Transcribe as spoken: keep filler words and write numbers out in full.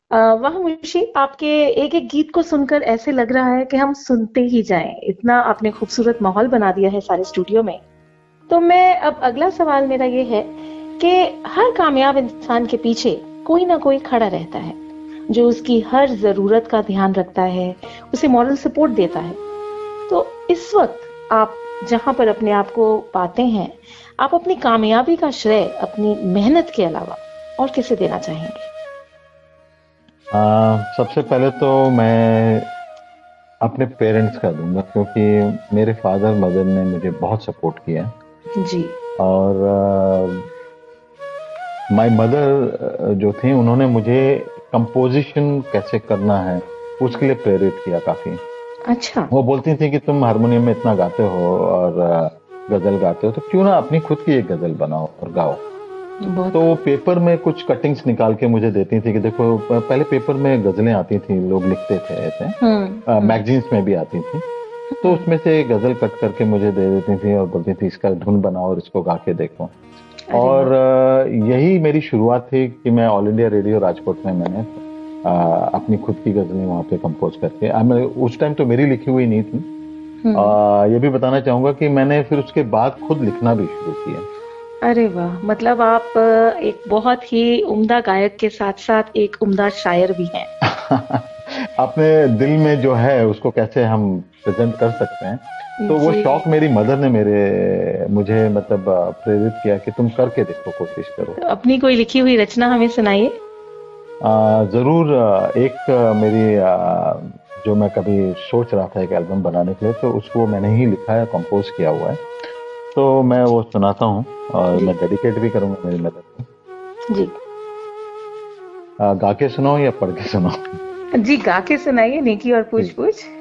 अ, वाह मुंशी, आपके एक एक गीत को सुनकर ऐसे लग रहा है कि हम सुनते ही जाएं। इतना आपने खूबसूरत माहौल बना दिया है सारे स्टूडियो में। तो मैं अब अगला सवाल मेरा ये है कि हर कामयाब इंसान के पीछे कोई ना कोई खड़ा रहता है जो उसकी हर जरूरत का ध्यान रखता है, उसे मॉरल सपोर्ट देता है। तो इस वक्त आप जहां पर अपने आप को पाते हैं, आप अपनी कामयाबी का श्रेय अपनी मेहनत के अलावा और किसे देना चाहेंगे? आ, सबसे पहले तो मैं अपने पेरेंट्स का दूंगा, क्योंकि मेरे फादर मदर ने मुझे बहुत सपोर्ट किया है। जी। और माय मदर जो थी, उन्होंने मुझे कंपोजिशन कैसे करना है उसके लिए प्रेरित किया काफी। अच्छा। वो बोलती थी कि तुम हारमोनियम में इतना गाते हो और अ, गजल गाते हो, तो क्यों ना अपनी खुद की एक गजल बनाओ और गाओ। बहुत तो खूब। पेपर में कुछ कटिंग्स निकाल के मुझे देती थी कि देखो, प- पहले पेपर में गजलें आती थी, लोग लिखते थे हम्म। ऐसे, हम्म। मैगजीन्स में भी आती थी। तो हम्म। उसमें से एक गजल कट करके मुझे दे देती थी और बोलती थी इसका धुन बनाओ और इसको गा के देखो। अरे वाह। और अ, यही मेरी शुरुआत थी कि मैं ऑल इंडिया रेडियो राजकोट में मैंने अ, अपनी खुद की गजलें वहाँ पे कंपोज करके, आ, मैं उस टाइम तो मेरी लिखी हुई नहीं थी। हम्म। आ, ये भी बताना चाहूंगा कि मैंने फिर उसके बाद खुद लिखना भी शुरू किया। अरे वाह, मतलब आप अ, एक बहुत ही उम्दा गायक के साथ साथ एक उम्दा शायर भी हैं। अपने दिल में जो है उसको कैसे हम प्रेजेंट कर सकते हैं। तो वो जी। शौक मेरी मदर ने मेरे मुझे मतलब आ, प्रेरित किया कि तुम करके देखो, कोशिश करो। तो अपनी कोई लिखी हुई रचना हमें सुनाइए। आ, जरूर। आ, एक आ, मेरी आ, जो मैं कभी सोच रहा था एक एल्बम बनाने के लिए, तो उसको मैंने ही लिखा है, कंपोज किया हुआ है। तो मैं वो सुनाता हूँ और जी। मैं डेडिकेट भी करूंगा मेरी मदर को। जी। आ, गा के सुनाओ या पढ़ के सुनाओ? जी, गा के सुनाइए, नेकी और पूछ ठीक। पूछ।